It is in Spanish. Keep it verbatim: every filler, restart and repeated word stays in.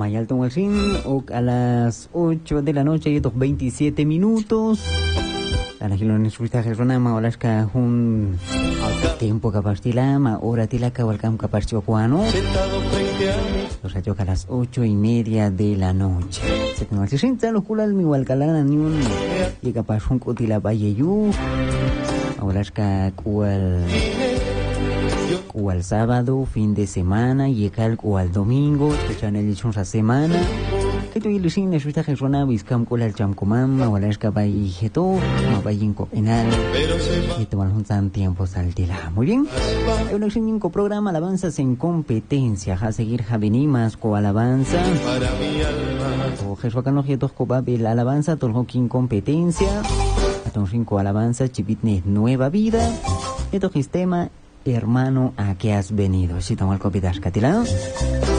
Mayalton Walsin, a las ocho de la noche y veintisiete minutos. A la gilones suizajes ronama, olaska un tiempo capastilama, hora tilaka, walcam capastiocuano. Los ayoca a las ocho y media de la noche. Se tengo así, sin los culal mi walcalana ni un y capaz un cotila valle olaska cual. O al sábado, fin de semana, y o al domingo, escuchan el edición esa semana. Que tú y Lucín, es usted que suena, viscam con el chamcomam, o la escapa y jeto, o vaya en copenal, y te van a tiempo saltila. Muy bien. Hay un cinco programa alabanzas en competencia, a seguir javenimas con alabanza. O Jesús acá no jetos cobabel alabanza, toljo en competencia. A ton cinco alabanza, chipitne nueva vida. Esto sistema. Hermano, ¿a qué has venido? Si tomo el copitas catilado.